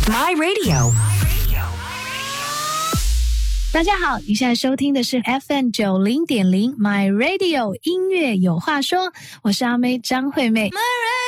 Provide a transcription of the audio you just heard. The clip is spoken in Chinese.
My Radio。 大家好，你现在收听的是 FM90.0 My Radio 音乐有话说，我是阿妹张惠妹。